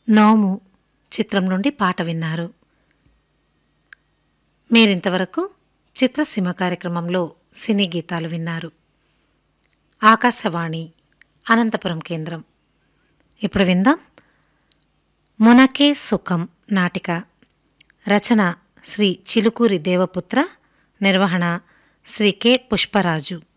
నోము చిత్రం నుండి పాట విన్నారు. మీరింతవరకు చిత్రసీమ కార్యక్రమంలో సినీ గీతాలు విన్నారు. ఆకాశవాణి అనంతపురం కేంద్రం. ఇప్పుడు విందాం మునకే సుఖం నాటిక. రచన శ్రీ చిలుకూరి దేవపుత్ర, నిర్వహణ శ్రీ కె పుష్పరాజు.